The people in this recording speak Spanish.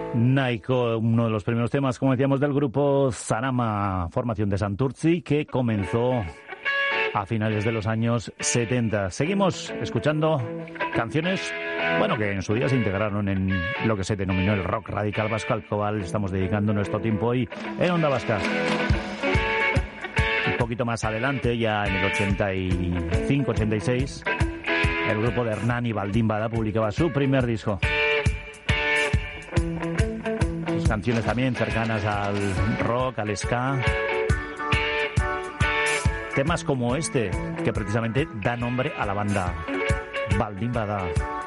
Naiko, uno de los primeros temas, como decíamos, del grupo Zarama, formación de Santurtzi, que comenzó a finales de los años 70. Seguimos escuchando canciones, bueno, que en su día se integraron en lo que se denominó el rock radical vasco, al cual estamos dedicando nuestro tiempo hoy en Onda Vasca. Un poquito más adelante, ya en el 85-86, el grupo de Hernani Baldin Bada publicaba su primer disco. Sus canciones también cercanas al rock, al ska. Temas como este, que precisamente da nombre a la banda, Baldin Bada.